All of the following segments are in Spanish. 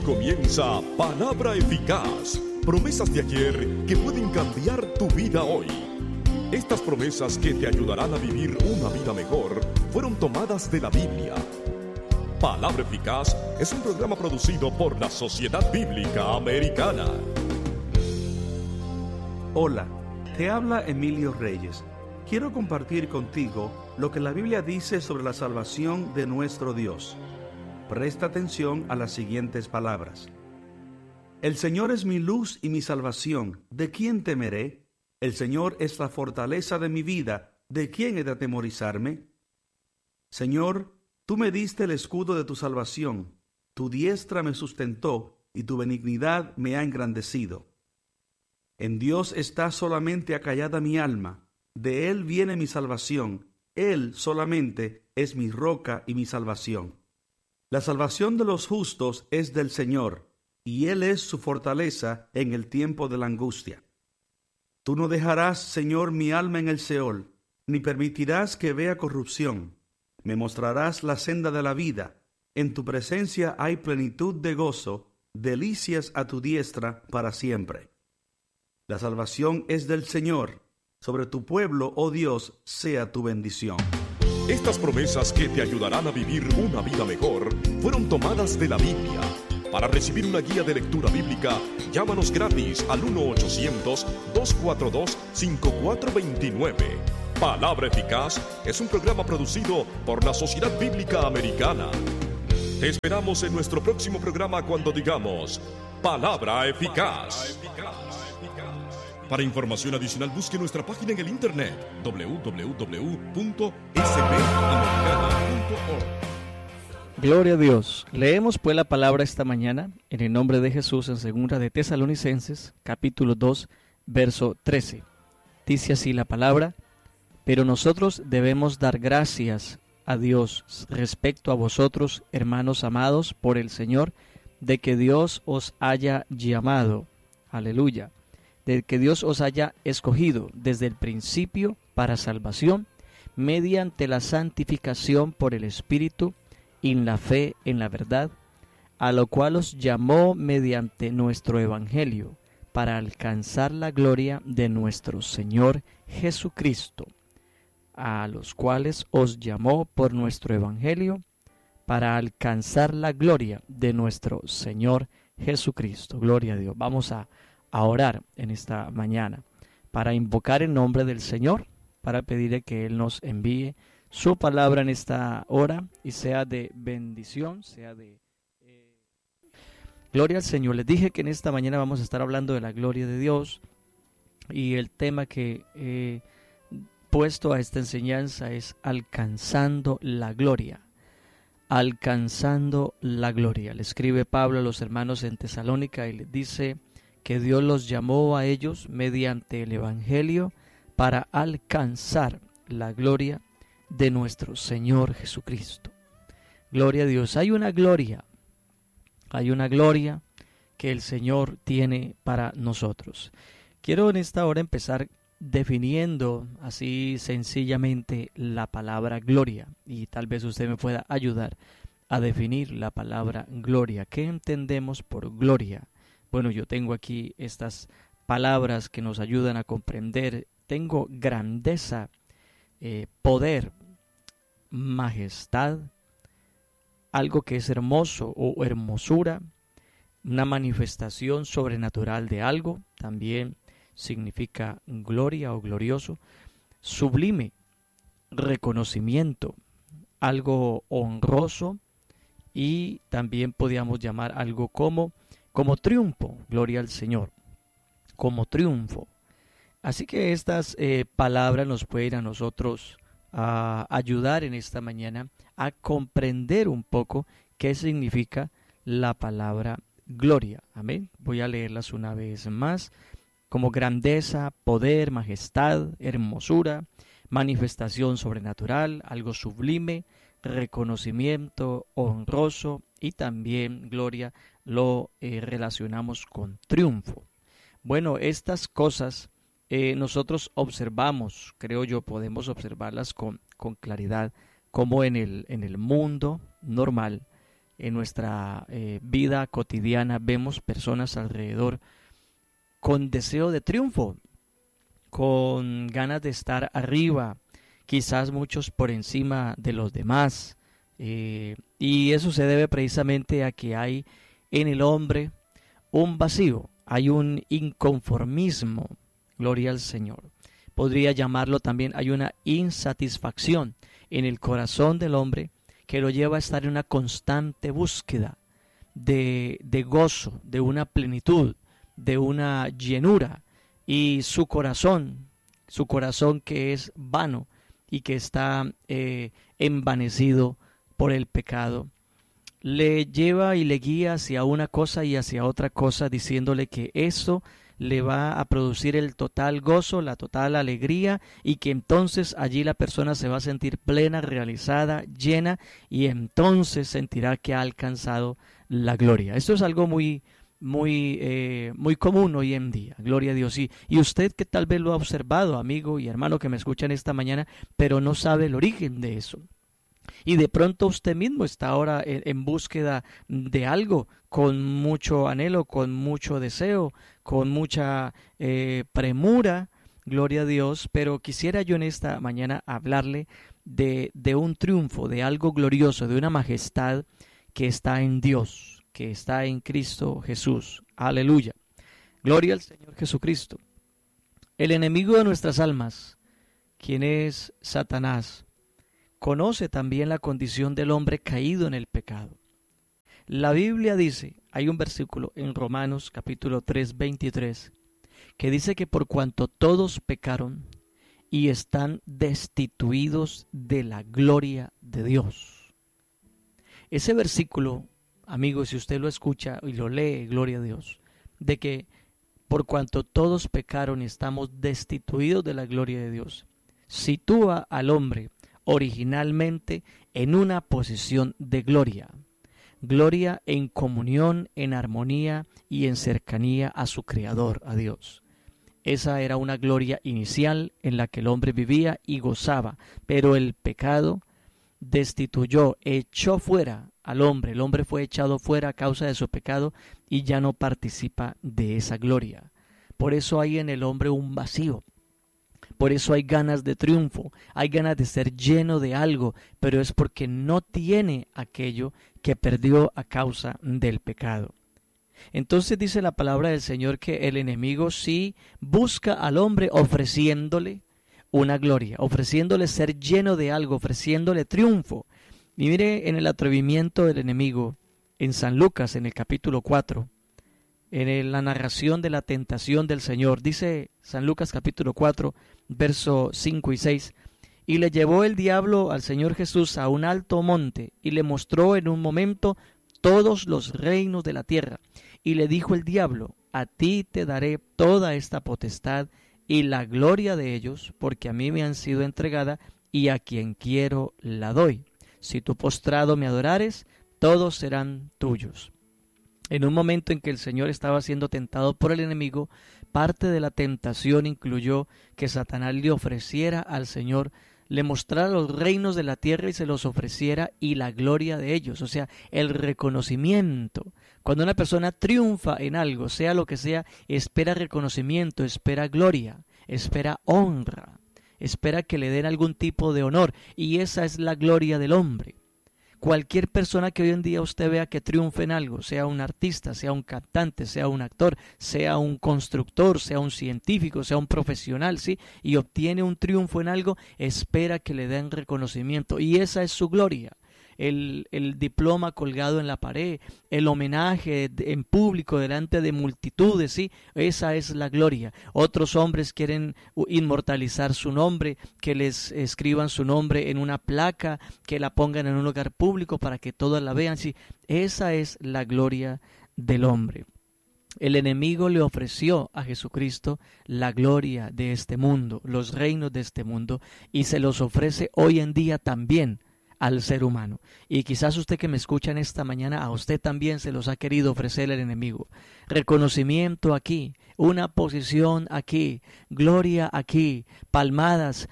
Comienza Palabra Eficaz, promesas de ayer que pueden cambiar tu vida hoy. Estas promesas que te ayudarán a vivir una vida mejor fueron tomadas de la Biblia. Palabra Eficaz es un programa producido por la Sociedad Bíblica Americana. Hola, te habla Emilio Reyes. Quiero compartir contigo lo que la Biblia dice sobre la salvación de nuestro Dios. Presta atención a las siguientes palabras. El Señor es mi luz y mi salvación. ¿De quién temeré? El Señor es la fortaleza de mi vida. ¿De quién he de atemorizarme? Señor, tú me diste el escudo de tu salvación. Tu diestra me sustentó y tu benignidad me ha engrandecido. En Dios está solamente acallada mi alma. De Él viene mi salvación. Él solamente es mi roca y mi salvación. La salvación de los justos es del Señor, y Él es su fortaleza en el tiempo de la angustia. Tú no dejarás, Señor, mi alma en el Seol, ni permitirás que vea corrupción. Me mostrarás la senda de la vida. En tu presencia hay plenitud de gozo, delicias a tu diestra para siempre. La salvación es del Señor. Sobre tu pueblo, oh Dios, sea tu bendición. Estas promesas que te ayudarán a vivir una vida mejor fueron tomadas de la Biblia. Para recibir una guía de lectura bíblica, llámanos gratis al 1-800-242-5429. Palabra Eficaz es un programa producido por la Sociedad Bíblica Americana. Te esperamos en nuestro próximo programa cuando digamos Palabra Eficaz. Para información adicional busque nuestra página en el internet www.sbamericana.org. Gloria a Dios. Leemos pues la palabra esta mañana en el nombre de Jesús en 2 de Tesalonicenses, capítulo 2, verso 13. Dice así la palabra: pero nosotros debemos dar gracias a Dios respecto a vosotros, hermanos amados por el Señor, de que Dios os haya llamado. Aleluya. De que Dios os haya escogido desde el principio para salvación, mediante la santificación por el Espíritu, en la fe en la verdad, a lo cual os llamó mediante nuestro Evangelio, para alcanzar la gloria de nuestro Señor Jesucristo, a los cuales os llamó por nuestro Evangelio, para alcanzar la gloria de nuestro Señor Jesucristo. Gloria a Dios. Vamos a orar en esta mañana para invocar el nombre del Señor, para pedirle que Él nos envíe su palabra en esta hora y sea de bendición, sea de gloria al Señor. Les dije que en esta mañana vamos a estar hablando de la gloria de Dios, y el tema que he puesto a esta enseñanza es alcanzando la gloria. Alcanzando la gloria. Le escribe Pablo a los hermanos en Tesalónica y les dice que Dios los llamó a ellos mediante el Evangelio para alcanzar la gloria de nuestro Señor Jesucristo. Gloria a Dios. Hay una gloria que el Señor tiene para nosotros. Quiero en esta hora empezar definiendo así sencillamente la palabra gloria, y tal vez usted me pueda ayudar a definir la palabra gloria. ¿Qué entendemos por gloria? Bueno, yo tengo aquí estas palabras que nos ayudan a comprender. Tengo grandeza, poder, majestad, algo que es hermoso o hermosura, una manifestación sobrenatural de algo, también significa gloria o glorioso, sublime, reconocimiento, algo honroso, y también podríamos llamar algo como triunfo. Gloria al Señor, como triunfo. Así que estas palabras nos pueden a nosotros ayudar en esta mañana a comprender un poco qué significa la palabra gloria. Amén. Voy a leerlas una vez más. Como grandeza, poder, majestad, hermosura, manifestación sobrenatural, algo sublime, reconocimiento honroso, y también gloria lo relacionamos con triunfo. Bueno, estas cosas nosotros observamos, creo yo, podemos observarlas con claridad, como en el mundo normal en nuestra vida cotidiana vemos personas alrededor con deseo de triunfo, con ganas de estar arriba, quizás muchos por encima de los demás. Y eso se debe precisamente a que hay en el hombre un vacío, hay un inconformismo, gloria al Señor. Podría llamarlo también, hay una insatisfacción en el corazón del hombre que lo lleva a estar en una constante búsqueda de gozo, de una plenitud, de una llenura. Y su corazón que es vano y que está envanecido por el pecado, le lleva y le guía hacia una cosa y hacia otra cosa, diciéndole que eso le va a producir el total gozo, la total alegría, y que entonces allí la persona se va a sentir plena, realizada, llena, y entonces sentirá que ha alcanzado la gloria. Esto es algo muy común hoy en día, gloria a Dios. Y usted que tal vez lo ha observado, amigo y hermano que me escuchan esta mañana, pero no sabe el origen de eso. Y de pronto usted mismo está ahora en búsqueda de algo, con mucho anhelo, con mucho deseo, con mucha premura, gloria a Dios. Pero quisiera yo en esta mañana hablarle de un triunfo, de algo glorioso, de una majestad que está en Dios, que está en Cristo Jesús. Aleluya. Gloria al Señor Jesucristo. El enemigo de nuestras almas, quien es Satanás, conoce también la condición del hombre caído en el pecado. La Biblia dice, hay un versículo en Romanos capítulo 3, 23, que dice que por cuanto todos pecaron y están destituidos de la gloria de Dios. Ese versículo, amigos, si usted lo escucha y lo lee, gloria a Dios, de que por cuanto todos pecaron y estamos destituidos de la gloria de Dios, sitúa al hombre originalmente en una posición de gloria, gloria en comunión, en armonía y en cercanía a su Creador, a Dios. Esa era una gloria inicial en la que el hombre vivía y gozaba, pero el pecado destituyó, echó fuera al hombre. El hombre fue echado fuera a causa de su pecado y ya no participa de esa gloria. Por eso hay en el hombre un vacío. Por eso hay ganas de triunfo, hay ganas de ser lleno de algo, pero es porque no tiene aquello que perdió a causa del pecado. Entonces dice la palabra del Señor que el enemigo sí busca al hombre ofreciéndole una gloria, ofreciéndole ser lleno de algo, ofreciéndole triunfo. Y mire en el atrevimiento del enemigo en San Lucas, en el capítulo 4, en la narración de la tentación del Señor, dice San Lucas capítulo 4, verso 5 y 6, y le llevó el diablo al Señor Jesús a un alto monte, y le mostró en un momento todos los reinos de la tierra, y le dijo el diablo, a ti te daré toda esta potestad y la gloria de ellos, porque a mí me han sido entregada, y a quien quiero la doy. Si tú postrado me adorares, todos serán tuyos. En un momento en que el Señor estaba siendo tentado por el enemigo, parte de la tentación incluyó que Satanás le ofreciera al Señor, le mostrara los reinos de la tierra y se los ofreciera y la gloria de ellos, o sea, el reconocimiento. Cuando una persona triunfa en algo, sea lo que sea, espera reconocimiento, espera gloria, espera honra, espera que le den algún tipo de honor, y esa es la gloria del hombre. Cualquier persona que hoy en día usted vea que triunfe en algo, sea un artista, sea un cantante, sea un actor, sea un constructor, sea un científico, sea un profesional, ¿sí? Y obtiene un triunfo en algo, espera que le den reconocimiento. Y esa es su gloria. El diploma colgado en la pared, el homenaje en público delante de multitudes, ¿sí? Esa es la gloria. Otros hombres quieren inmortalizar su nombre, que les escriban su nombre en una placa, que la pongan en un lugar público para que todos la vean, ¿sí? Esa es la gloria del hombre. El enemigo le ofreció a Jesucristo la gloria de este mundo, los reinos de este mundo, y se los ofrece hoy en día también al ser humano. Y quizás usted que me escucha en esta mañana, a usted también se los ha querido ofrecer el enemigo. Reconocimiento aquí, una posición aquí, gloria aquí, palmadas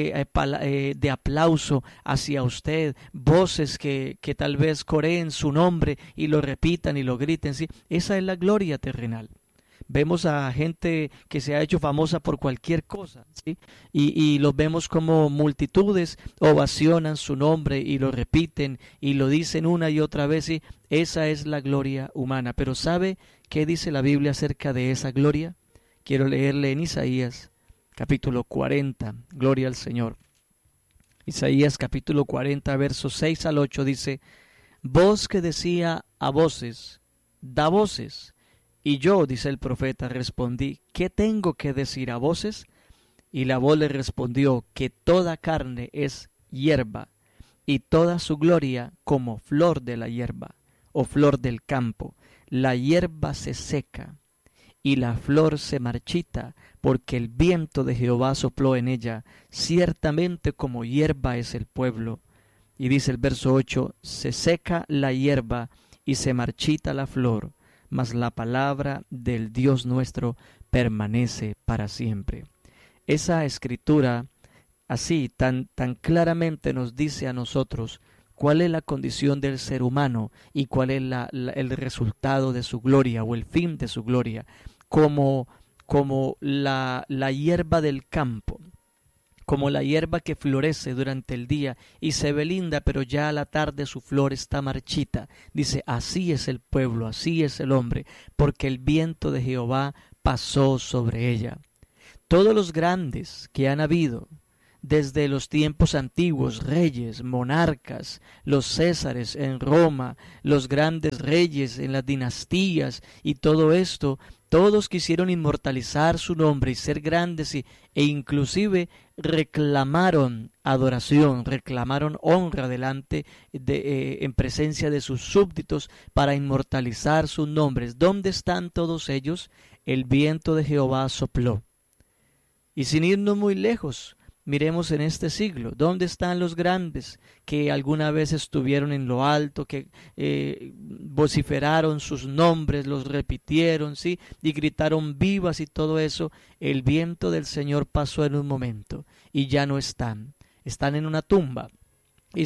de aplauso hacia usted, voces que tal vez coreen su nombre y lo repitan y lo griten, ¿sí? Esa es la gloria terrenal. Vemos a gente que se ha hecho famosa por cualquier cosa, ¿sí? Y los vemos como multitudes ovacionan su nombre y lo repiten y lo dicen una y otra vez, ¿sí? Esa es la gloria humana. Pero ¿sabe qué dice la Biblia acerca de esa gloria? Quiero leerle en Isaías capítulo 40, gloria al Señor. Isaías capítulo 40, versos 6 al 8 dice: voz que decía a voces, da voces. Y yo, dice el profeta, respondí, ¿qué tengo que decir a voces? Y la voz le respondió, que toda carne es hierba, y toda su gloria como flor de la hierba, o flor del campo. La hierba se seca, y la flor se marchita, porque el viento de Jehová sopló en ella. Ciertamente como hierba es el pueblo. Y dice el verso 8, se seca la hierba, y se marchita la flor, mas la palabra del Dios nuestro permanece para siempre. Esa escritura así tan claramente nos dice a nosotros cuál es la condición del ser humano y cuál es el resultado de su gloria o el fin de su gloria, como la hierba del campo, como la hierba que florece durante el día y se ve linda, pero ya a la tarde su flor está marchita. Dice, así es el pueblo, así es el hombre, porque el viento de Jehová pasó sobre ella. Todos los grandes que han habido, desde los tiempos antiguos, reyes, monarcas, los césares en Roma, los grandes reyes en las dinastías y todo esto, todos quisieron inmortalizar su nombre y ser grandes e inclusive reclamaron adoración, reclamaron honra delante en presencia de sus súbditos para inmortalizar sus nombres. ¿Dónde están todos ellos? El viento de Jehová sopló. Y sin irnos muy lejos, miremos en este siglo, ¿dónde están los grandes que alguna vez estuvieron en lo alto, que vociferaron sus nombres, los repitieron, ¿sí? Y gritaron vivas y todo eso? El viento del Señor pasó en un momento y ya no están en una tumba. Y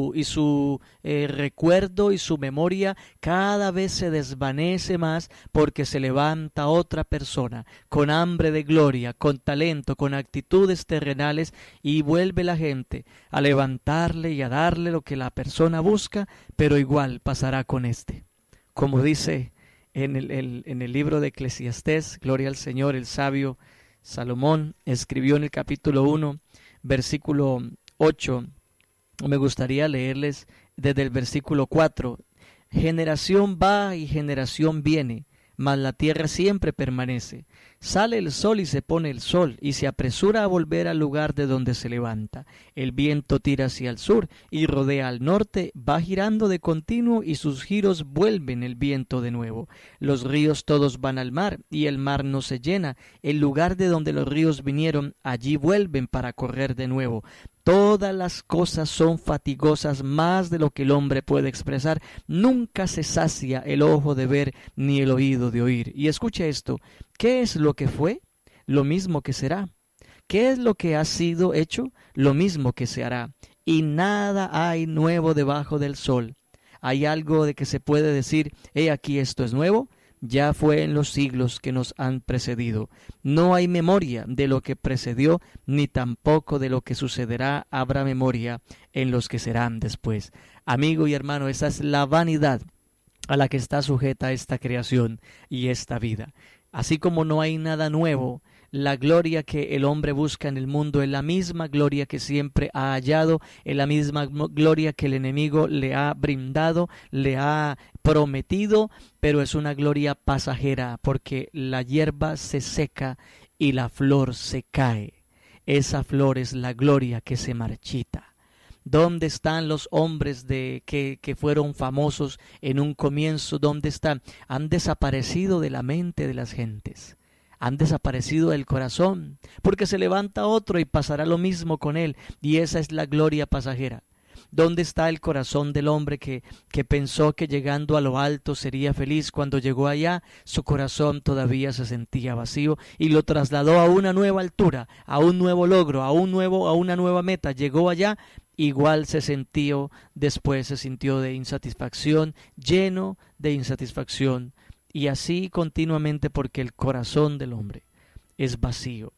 su recuerdo y su memoria cada vez se desvanece más, porque se levanta otra persona con hambre de gloria, con talento, con actitudes terrenales, y vuelve la gente a levantarle y a darle lo que la persona busca, pero igual pasará con este. Como dice en el libro de Eclesiastés, gloria al Señor, el sabio Salomón escribió en el capítulo 1, versículo 8, me gustaría leerles desde el versículo 4. Generación va y generación viene, mas la tierra siempre permanece. Sale el sol y se pone el sol, y se apresura a volver al lugar de donde se levanta. El viento tira hacia el sur y rodea al norte, va girando de continuo, y sus giros vuelven el viento de nuevo. Los ríos todos van al mar, y el mar no se llena. El lugar de donde los ríos vinieron, allí vuelven para correr de nuevo. Todas las cosas son fatigosas más de lo que el hombre puede expresar. Nunca se sacia el ojo de ver ni el oído de oír. Y escucha esto, ¿qué es lo que fue? Lo mismo que será. ¿Qué es lo que ha sido hecho? Lo mismo que se hará. Y nada hay nuevo debajo del sol. ¿Hay algo de que se puede decir, he aquí esto es nuevo? Ya fue en los siglos que nos han precedido. No hay memoria de lo que precedió, ni tampoco de lo que sucederá habrá memoria en los que serán después. Amigo y hermano, esa es la vanidad a la que está sujeta esta creación y esta vida. Así como no hay nada nuevo, la gloria que el hombre busca en el mundo es la misma gloria que siempre ha hallado, es la misma gloria que el enemigo le ha brindado, le ha prometido, pero es una gloria pasajera, porque la hierba se seca y la flor se cae. Esa flor es la gloria que se marchita. ¿Dónde están los hombres que fueron famosos en un comienzo? ¿Dónde están? Han desaparecido de la mente de las gentes. Han desaparecido del corazón, porque se levanta otro y pasará lo mismo con él, y esa es la gloria pasajera. ¿Dónde está el corazón del hombre que pensó que llegando a lo alto sería feliz? Cuando llegó allá, su corazón todavía se sentía vacío y lo trasladó a una nueva altura, a un nuevo logro, a una nueva meta. Llegó allá, igual se sintió de insatisfacción, lleno de insatisfacción. Y así continuamente, porque el corazón del hombre es vacío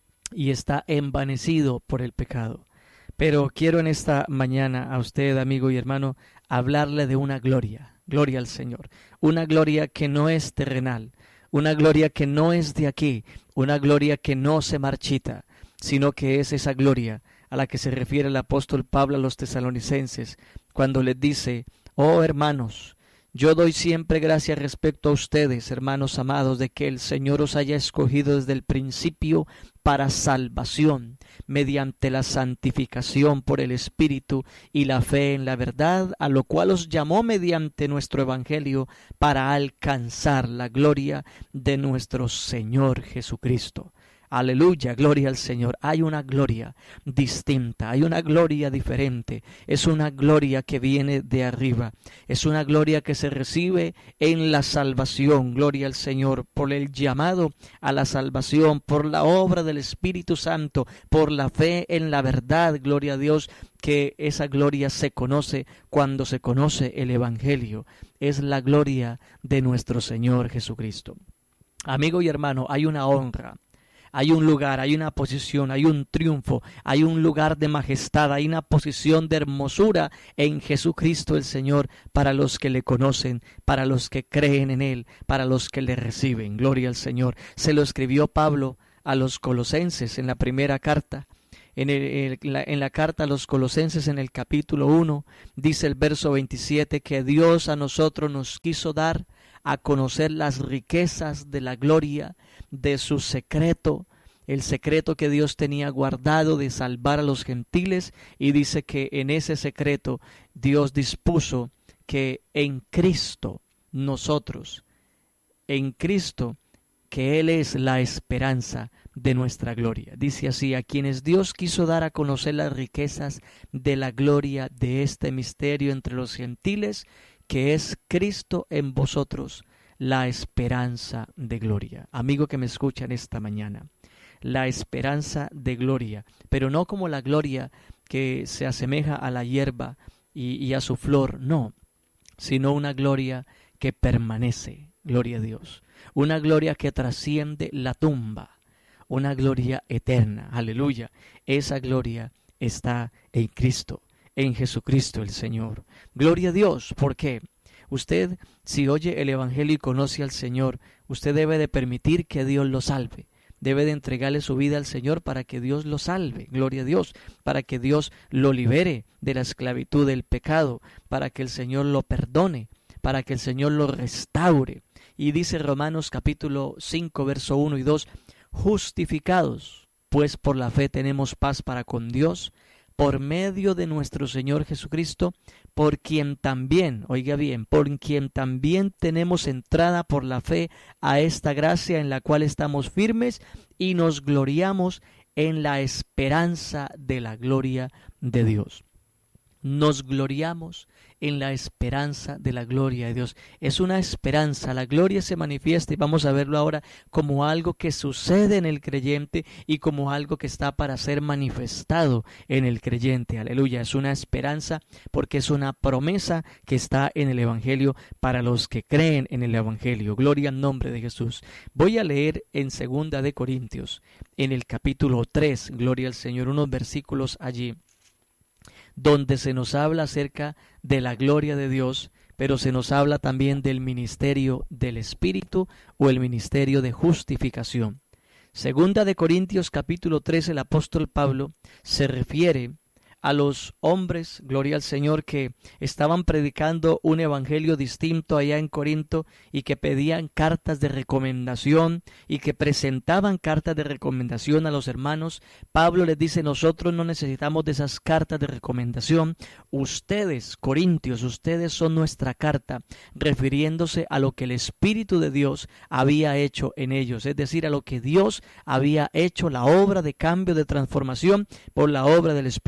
y está envanecido por el pecado. Pero quiero en esta mañana a usted, amigo y hermano, hablarle de una gloria, gloria al Señor, una gloria que no es terrenal, una gloria que no es de aquí, una gloria que no se marchita, sino que es esa gloria a la que se refiere el apóstol Pablo a los tesalonicenses, cuando les dice: oh hermanos, yo doy siempre gracias respecto a ustedes, hermanos amados, de que el Señor os haya escogido desde el principio para salvación, mediante la santificación por el Espíritu y la fe en la verdad, a lo cual os llamó mediante nuestro Evangelio para alcanzar la gloria de nuestro Señor Jesucristo. Aleluya, gloria al Señor. Hay una gloria distinta, hay una gloria diferente. Es una gloria que viene de arriba. Es una gloria que se recibe en la salvación. Gloria al Señor por el llamado a la salvación, por la obra del Espíritu Santo, por la fe en la verdad. Gloria a Dios, que esa gloria se conoce cuando se conoce el Evangelio. Es la gloria de nuestro Señor Jesucristo. Amigo y hermano, hay una honra. Hay un lugar, hay una posición, hay un triunfo, hay un lugar de majestad, hay una posición de hermosura en Jesucristo el Señor para los que le conocen, para los que creen en Él, para los que le reciben. Gloria al Señor. Se lo escribió Pablo a los Colosenses en la primera carta. En la carta a los Colosenses, en el capítulo 1, dice el verso 27 que Dios a nosotros nos quiso dar a conocer las riquezas de la gloria de su secreto, el secreto que Dios tenía guardado de salvar a los gentiles, y dice que en ese secreto Dios dispuso que en Cristo nosotros, en Cristo, que Él es la esperanza de nuestra gloria. Dice así: a quienes Dios quiso dar a conocer las riquezas de la gloria de este misterio entre los gentiles, que es Cristo en vosotros, la esperanza de gloria. Amigo que me escuchan esta mañana, la esperanza de gloria, pero no como la gloria que se asemeja a la hierba y a su flor, no, sino una gloria que permanece, gloria a Dios, una gloria que trasciende la tumba, una gloria eterna, aleluya. Esa gloria está en Cristo, en Jesucristo el Señor. Gloria a Dios. ¿Por qué? Usted, si oye el Evangelio y conoce al Señor, usted debe de permitir que Dios lo salve. Debe de entregarle su vida al Señor para que Dios lo salve, gloria a Dios, para que Dios lo libere de la esclavitud del pecado, para que el Señor lo perdone, para que el Señor lo restaure. Y dice Romanos capítulo 5, verso 1 y 2, justificados, pues por la fe tenemos paz para con Dios, por medio de nuestro Señor Jesucristo, por quien también, oiga bien, por quien también tenemos entrada por la fe a esta gracia en la cual estamos firmes y nos gloriamos en la esperanza de la gloria de Dios. Nos gloriamos en la esperanza de la gloria de Dios. Es una esperanza, la gloria se manifiesta y vamos a verlo ahora como algo que sucede en el creyente y como algo que está para ser manifestado en el creyente. Aleluya, es una esperanza porque es una promesa que está en el Evangelio para los que creen en el Evangelio. Gloria al nombre de Jesús. Voy a leer en 2 de Corintios, en el capítulo 3, gloria al Señor, unos versículos allí, donde se nos habla acerca de la gloria de Dios, pero se nos habla también del ministerio del Espíritu o el ministerio de justificación. 2 de Corintios capítulo 3, el apóstol Pablo se refiere a los hombres, gloria al Señor, que estaban predicando un evangelio distinto allá en Corinto y que pedían cartas de recomendación y que presentaban cartas de recomendación a los hermanos. Pablo les dice: nosotros no necesitamos de esas cartas de recomendación. Ustedes, corintios, ustedes son nuestra carta, refiriéndose a lo que el Espíritu de Dios había hecho en ellos, es decir, a lo que Dios había hecho, la obra de cambio, de transformación por la obra del Espíritu Santo.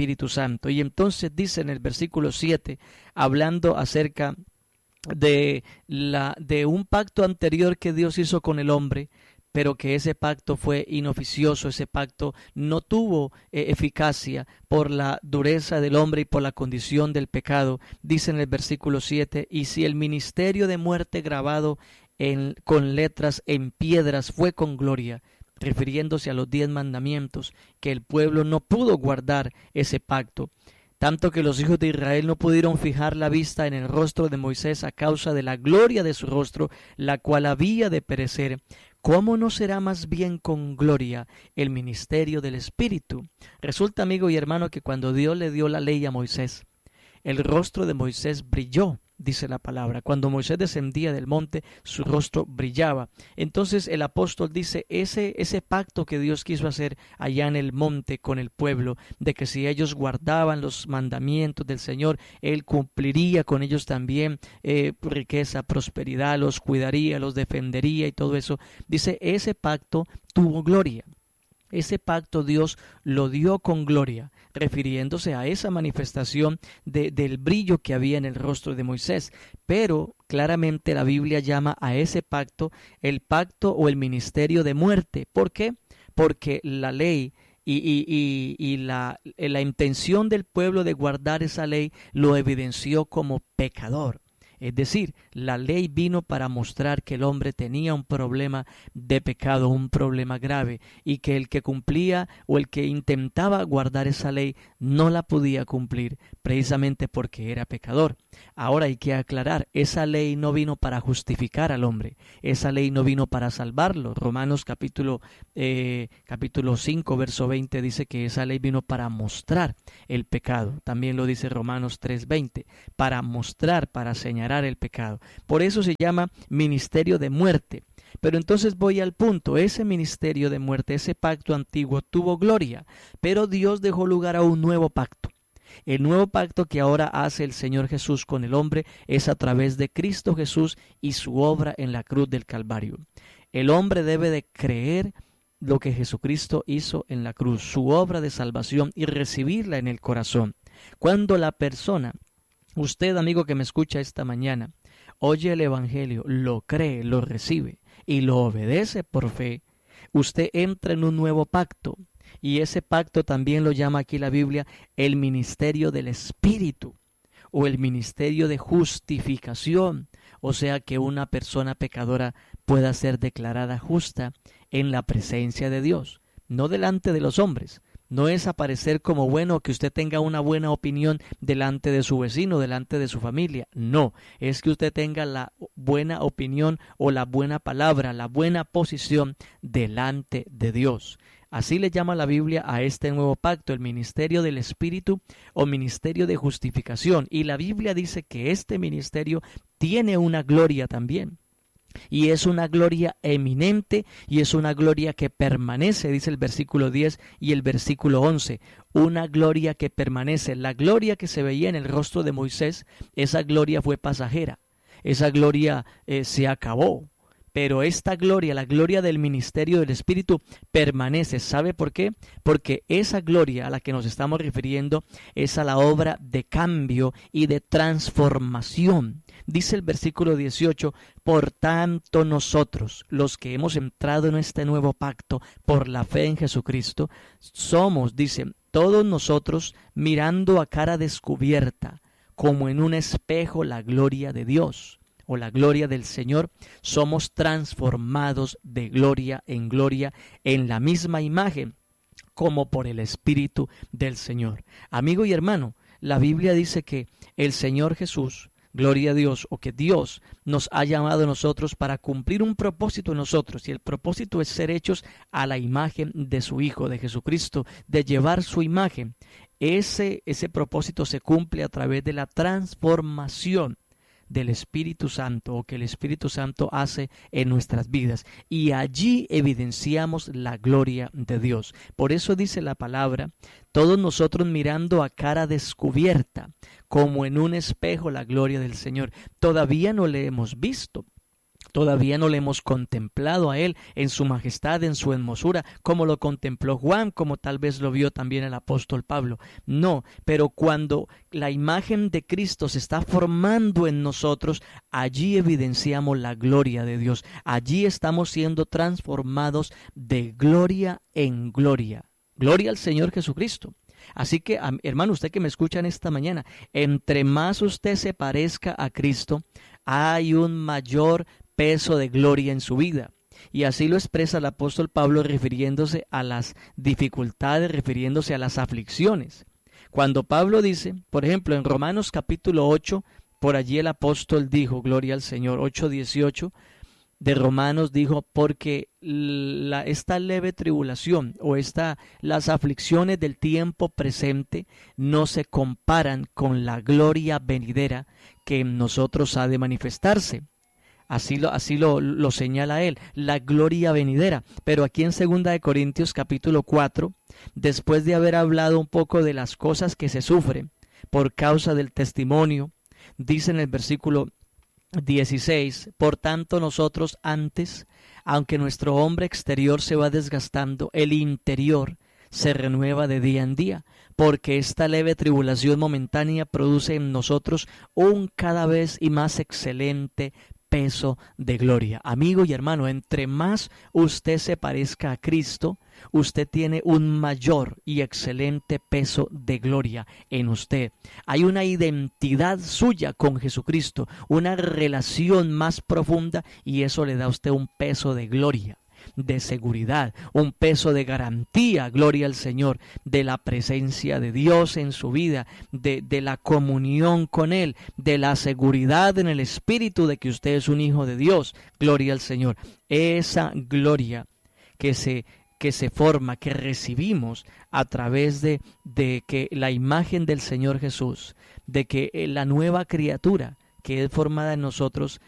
Santo. Y entonces dice en el versículo 7, hablando acerca de un pacto anterior que Dios hizo con el hombre, pero que ese pacto fue inoficioso, ese pacto no tuvo eficacia por la dureza del hombre y por la condición del pecado. Dice en el versículo 7, y si el ministerio de muerte grabado con letras en piedras fue con gloria, refiriéndose a los 10 mandamientos, que el pueblo no pudo guardar ese pacto, tanto que los hijos de Israel no pudieron fijar la vista en el rostro de Moisés a causa de la gloria de su rostro, la cual había de perecer. ¿Cómo no será más bien con gloria el ministerio del Espíritu? Resulta, amigo y hermano, que cuando Dios le dio la ley a Moisés, el rostro de Moisés brilló, dice la palabra. Cuando Moisés descendía del monte, su rostro brillaba. Entonces el apóstol dice, ese pacto que Dios quiso hacer allá en el monte con el pueblo, de que si ellos guardaban los mandamientos del Señor, Él cumpliría con ellos también riqueza, prosperidad, los cuidaría, los defendería y todo eso. Dice, ese pacto tuvo gloria. Ese pacto Dios lo dio con gloria, refiriéndose a esa manifestación del brillo que había en el rostro de Moisés. Pero claramente la Biblia llama a ese pacto el pacto o el ministerio de muerte. ¿Por qué? Porque la ley y la intención del pueblo de guardar esa ley lo evidenció como pecador. Es decir, la ley vino para mostrar que el hombre tenía un problema de pecado, un problema grave, y que el que cumplía o el que intentaba guardar esa ley no la podía cumplir, precisamente porque era pecador. Ahora hay que aclarar, esa ley no vino para justificar al hombre, esa ley no vino para salvarlo. Romanos capítulo 5, verso 20 dice que esa ley vino para mostrar el pecado. También lo dice Romanos 3:20, para mostrar, para señalar el pecado. Por eso se llama ministerio de muerte. Pero entonces voy al punto, ese ministerio de muerte, ese pacto antiguo tuvo gloria, pero Dios dejó lugar a un nuevo pacto. El nuevo pacto que ahora hace el Señor Jesús con el hombre es a través de Cristo Jesús y su obra en la cruz del Calvario. El hombre debe de creer lo que Jesucristo hizo en la cruz, su obra de salvación, y recibirla en el corazón. Cuando la persona, usted, amigo que me escucha esta mañana, oye el Evangelio, lo cree, lo recibe y lo obedece por fe, usted entra en un nuevo pacto. Y ese pacto también lo llama aquí la Biblia el ministerio del Espíritu o el ministerio de justificación. O sea, que una persona pecadora pueda ser declarada justa en la presencia de Dios, no delante de los hombres. No es aparecer como bueno, que usted tenga una buena opinión delante de su vecino, delante de su familia. No, es que usted tenga la buena opinión o la buena palabra, la buena posición delante de Dios. Así le llama la Biblia a este nuevo pacto, el ministerio del Espíritu o ministerio de justificación. Y la Biblia dice que este ministerio tiene una gloria también. Y es una gloria eminente y es una gloria que permanece, dice el versículo 10 y el versículo 11. Una gloria que permanece. La gloria que se veía en el rostro de Moisés, esa gloria fue pasajera. Esa gloria se acabó. Pero esta gloria, la gloria del ministerio del Espíritu, permanece. ¿Sabe por qué? Porque esa gloria a la que nos estamos refiriendo es a la obra de cambio y de transformación. Dice el versículo 18, por tanto nosotros, los que hemos entrado en este nuevo pacto por la fe en Jesucristo, somos, dice, todos nosotros mirando a cara descubierta, como en un espejo, la gloria de Dios o la gloria del Señor, somos transformados de gloria en la misma imagen, como por el Espíritu del Señor. Amigo y hermano, la Biblia dice que el Señor Jesús, gloria a Dios, o que Dios nos ha llamado a nosotros para cumplir un propósito en nosotros, y el propósito es ser hechos a la imagen de su Hijo, de Jesucristo, de llevar su imagen. Ese propósito se cumple a través de la transformación del Espíritu Santo, o que el Espíritu Santo hace en nuestras vidas, y allí evidenciamos la gloria de Dios. Por eso dice la palabra, todos nosotros mirando a cara descubierta, como en un espejo, la gloria del Señor. Todavía no le hemos visto, Todavía no le hemos contemplado a Él en su majestad, en su hermosura, como lo contempló Juan, como tal vez lo vio también el apóstol Pablo. No, pero cuando la imagen de Cristo se está formando en nosotros, allí evidenciamos la gloria de Dios. Allí estamos siendo transformados de gloria en gloria. Gloria al Señor Jesucristo. Así que, hermano, usted que me escucha en esta mañana, entre más usted se parezca a Cristo, hay un mayor peso de gloria en su vida. Y así lo expresa el apóstol Pablo refiriéndose a las dificultades, refiriéndose a las aflicciones. Cuando Pablo dice, por ejemplo, en Romanos capítulo 8, por allí el apóstol dijo, gloria al Señor, 8:18 de Romanos dijo, porque esta leve tribulación o las aflicciones del tiempo presente no se comparan con la gloria venidera que en nosotros ha de manifestarse. Así lo señala él, la gloria venidera. Pero aquí en 2 de Corintios capítulo 4, después de haber hablado un poco de las cosas que se sufren por causa del testimonio, dice en el versículo 16, por tanto nosotros antes, aunque nuestro hombre exterior se va desgastando, el interior se renueva de día en día, porque esta leve tribulación momentánea produce en nosotros un cada vez y más excelente peso de gloria. Amigo y hermano, entre más usted se parezca a Cristo, usted tiene un mayor y excelente peso de gloria en usted. Hay una identidad suya con Jesucristo, una relación más profunda, y eso le da a usted un peso de gloria, de seguridad, un peso de garantía, gloria al Señor, de la presencia de Dios en su vida, de la comunión con Él, de la seguridad en el Espíritu de que usted es un hijo de Dios, gloria al Señor. Esa gloria que se forma, que recibimos a través de que la imagen del Señor Jesús, de que la nueva criatura que es formada en nosotros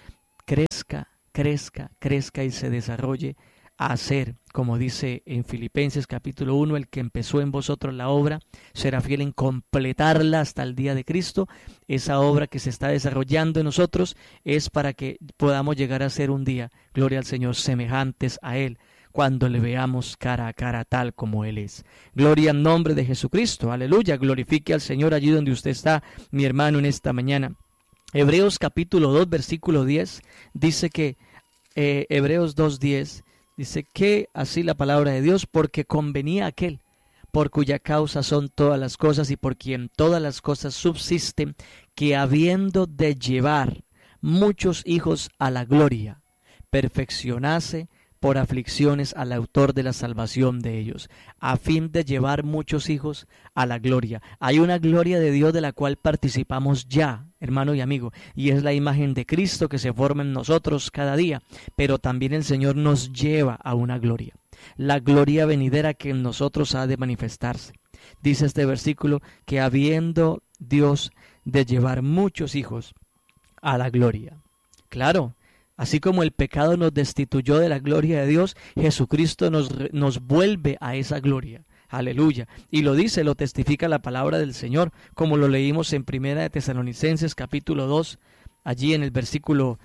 crezca y se desarrolle a ser, como dice en Filipenses capítulo 1, el que empezó en vosotros la obra, será fiel en completarla hasta el día de Cristo. Esa obra que se está desarrollando en nosotros es para que podamos llegar a ser un día, gloria al Señor, semejantes a Él, cuando le veamos cara a cara tal como Él es. Gloria al nombre de Jesucristo, aleluya, glorifique al Señor allí donde usted está, mi hermano, en esta mañana. Hebreos capítulo 2, versículo 10, dice que, Hebreos 2:10, dice que así la palabra de Dios, porque convenía aquel por cuya causa son todas las cosas y por quien todas las cosas subsisten, que habiendo de llevar muchos hijos a la gloria, perfeccionase por aflicciones al autor de la salvación de ellos, a fin de llevar muchos hijos a la gloria. Hay una gloria de Dios de la cual participamos ya, hermano y amigo, y es la imagen de Cristo que se forma en nosotros cada día, pero también el Señor nos lleva a una gloria, la gloria venidera que en nosotros ha de manifestarse. Dice este versículo que habiendo Dios de llevar muchos hijos a la gloria. Claro, así como el pecado nos destituyó de la gloria de Dios, Jesucristo nos vuelve a esa gloria. Aleluya. Y lo dice, lo testifica la palabra del Señor, como lo leímos en 1 de Tesalonicenses capítulo 2, allí en el versículo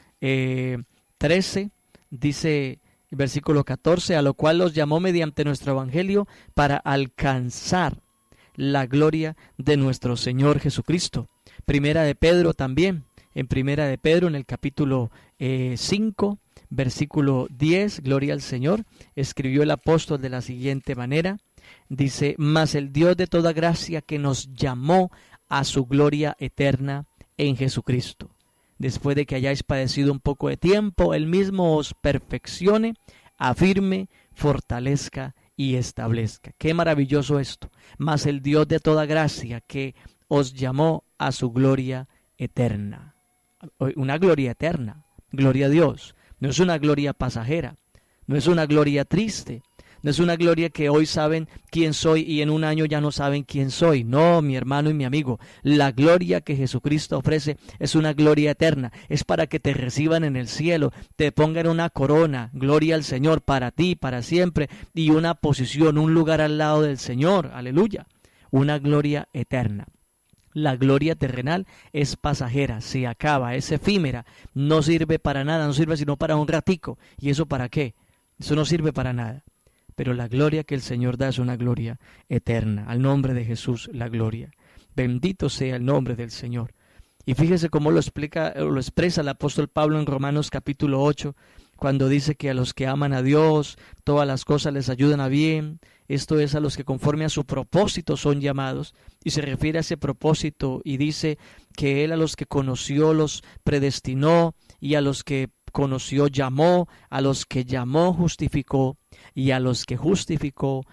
13, dice el versículo 14, a lo cual los llamó mediante nuestro evangelio para alcanzar la gloria de nuestro Señor Jesucristo. 1 de Pedro también. En 1 de Pedro, en el capítulo 5, versículo 10, gloria al Señor, escribió el apóstol de la siguiente manera, dice, mas el Dios de toda gracia que nos llamó a su gloria eterna en Jesucristo. Después de que hayáis padecido un poco de tiempo, Él mismo os perfeccione, afirme, fortalezca y establezca. Qué maravilloso esto. Mas el Dios de toda gracia que os llamó a su gloria eterna. Una gloria eterna, gloria a Dios, no es una gloria pasajera, no es una gloria triste, no es una gloria que hoy saben quién soy y en un año ya no saben quién soy. No, mi hermano y mi amigo, la gloria que Jesucristo ofrece es una gloria eterna, es para que te reciban en el cielo, te pongan una corona, gloria al Señor, para ti, para siempre, y una posición, un lugar al lado del Señor, aleluya, una gloria eterna. La gloria terrenal es pasajera, se acaba, es efímera, no sirve para nada, no sirve sino para un ratico. ¿Y eso para qué? Eso no sirve para nada. Pero la gloria que el Señor da es una gloria eterna. Al nombre de Jesús, la gloria. Bendito sea el nombre del Señor. Y fíjese cómo lo expresa el apóstol Pablo en Romanos capítulo 8, cuando dice que a los que aman a Dios, todas las cosas les ayudan a bien. Esto es, a los que conforme a su propósito son llamados. Y se refiere a ese propósito y dice que Él a los que conoció los predestinó, y a los que conoció llamó, a los que llamó justificó, y a los que justificó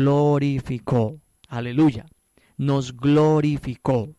glorificó. Aleluya. Nos glorificó.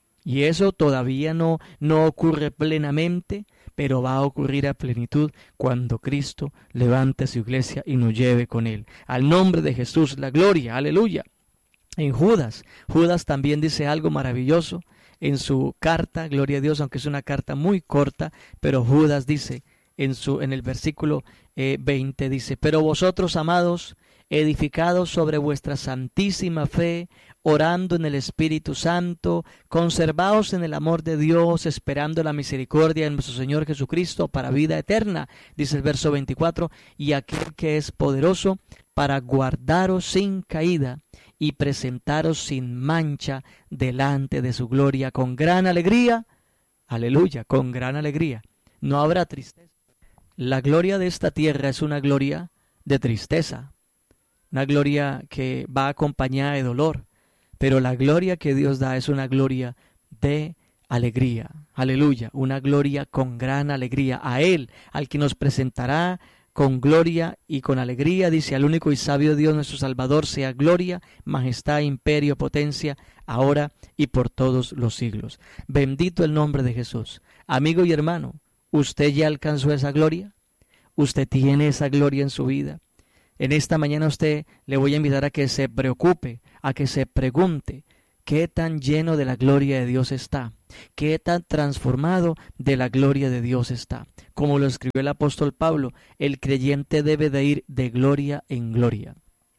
Y eso todavía no ocurre plenamente, pero va a ocurrir a plenitud cuando Cristo levante su iglesia y nos lleve con Él. Al nombre de Jesús, la gloria, aleluya. En Judas también dice algo maravilloso en su carta, gloria a Dios, aunque es una carta muy corta, pero Judas dice en el versículo 20, dice: pero vosotros, amados, edificados sobre vuestra santísima fe, orando en el Espíritu Santo, conservaos en el amor de Dios, esperando la misericordia de nuestro Señor Jesucristo para vida eterna, dice el verso 24, y aquel que es poderoso para guardaros sin caída y presentaros sin mancha delante de su gloria con gran alegría. Aleluya, con gran alegría. No habrá tristeza. La gloria de esta tierra es una gloria de tristeza, una gloria que va acompañada de dolor, pero la gloria que Dios da es una gloria de alegría. Aleluya, una gloria con gran alegría. A Él, al que nos presentará con gloria y con alegría, dice: al único y sabio Dios nuestro Salvador sea gloria, majestad, imperio, potencia, ahora y por todos los siglos. Bendito el nombre de Jesús. Amigo y hermano, ¿usted ya alcanzó esa gloria? ¿Usted tiene esa gloria en su vida? En esta mañana usted le voy a invitar a que se preocupe, a que se pregunte: ¿qué tan lleno de la gloria de Dios está? ¿Qué tan transformado de la gloria de Dios está? Como lo escribió el apóstol Pablo, el creyente debe de ir de gloria en gloria.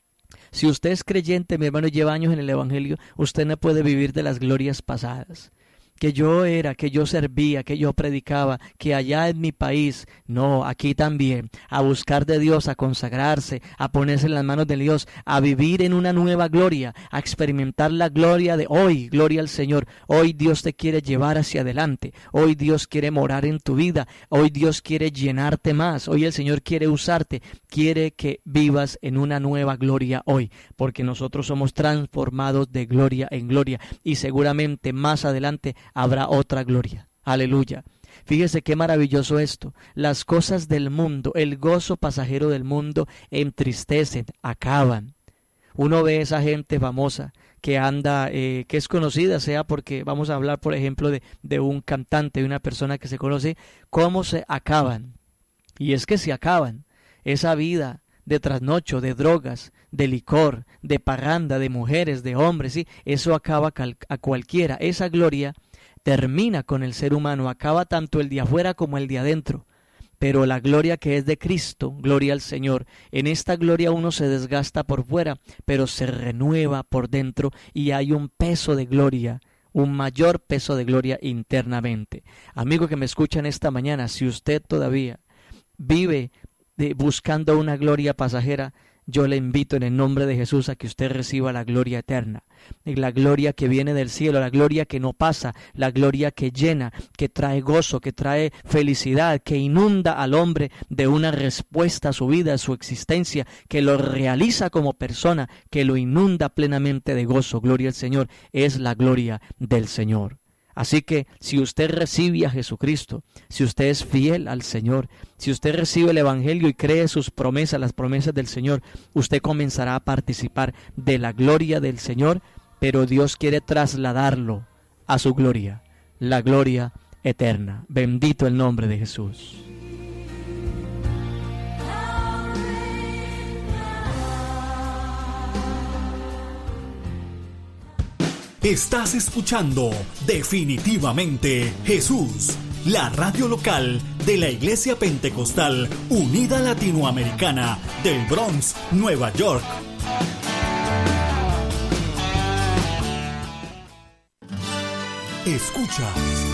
Si usted es creyente, mi hermano, lleva años en el Evangelio, usted no puede vivir de las glorias pasadas. Que yo era, que yo servía, que yo predicaba, que allá en mi país. No, aquí también, a buscar de Dios, a consagrarse, a ponerse en las manos de Dios, a vivir en una nueva gloria, a experimentar la gloria de hoy. Gloria al Señor. Hoy Dios te quiere llevar hacia adelante. Hoy Dios quiere morar en tu vida. Hoy Dios quiere llenarte más. Hoy el Señor quiere usarte. Quiere que vivas en una nueva gloria hoy, porque nosotros somos transformados de gloria en gloria, y seguramente más adelante habrá otra gloria. Aleluya. Fíjese qué maravilloso esto. Las cosas del mundo, el gozo pasajero del mundo entristecen, acaban. Uno ve esa gente famosa que anda, que es conocida, sea porque vamos a hablar, por ejemplo, de un cantante, de una persona que se conoce, cómo se acaban. Y es que se acaban. Esa vida de trasnocho, de drogas, de licor, de parranda, de mujeres, de hombres, ¿sí? Eso acaba a cualquiera. Esa gloria termina con el ser humano, acaba tanto el de afuera como el de adentro. Pero la gloria que es de Cristo, gloria al Señor, en esta gloria uno se desgasta por fuera, pero se renueva por dentro, y hay un peso de gloria, un mayor peso de gloria internamente. Amigo que me escuchan esta mañana, si usted todavía vive buscando una gloria pasajera, yo le invito en el nombre de Jesús a que usted reciba la gloria eterna, la gloria que viene del cielo, la gloria que no pasa, la gloria que llena, que trae gozo, que trae felicidad, que inunda al hombre de una respuesta a su vida, a su existencia, que lo realiza como persona, que lo inunda plenamente de gozo. Gloria al Señor, es la gloria del Señor. Así que si usted recibe a Jesucristo, si usted es fiel al Señor, si usted recibe el Evangelio y cree sus promesas, las promesas del Señor, usted comenzará a participar de la gloria del Señor, pero Dios quiere trasladarlo a su gloria, la gloria eterna. Bendito el nombre de Jesús. Estás escuchando Definitivamente Jesús, la radio local de la Iglesia Pentecostal Unida Latinoamericana del Bronx, Nueva York. Escucha